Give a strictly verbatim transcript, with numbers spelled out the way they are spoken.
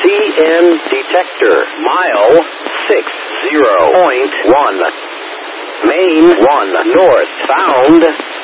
C N detector. Mile sixty point one. Main one north. Found